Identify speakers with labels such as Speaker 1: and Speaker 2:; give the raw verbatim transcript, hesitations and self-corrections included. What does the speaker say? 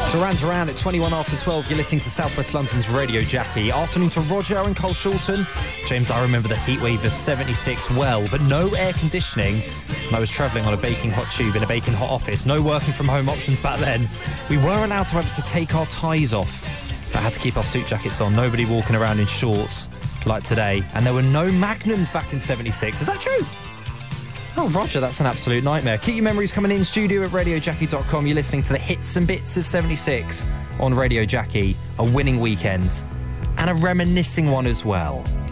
Speaker 1: Duran Duran at twenty-one after twelve. You're listening to South West London's Radio Jackie. Afternoon to Roger and Cole Shorten. James, I remember the heatwave of seventy-six well, but no air conditioning. And I was travelling on a baking hot tube in a baking hot office. No working from home options back then. We were allowed, however, to take our ties off. I had to keep our suit jackets on. Nobody walking around in shorts like today. And there were no Magnums back in seventy-six. Is that true? Oh, Roger, that's an absolute nightmare. Keep your memories coming in. Studio at radio jackie dot com. You're listening to the hits and bits of seventy-six on Radio Jackie. A winning weekend. And a reminiscing one as well.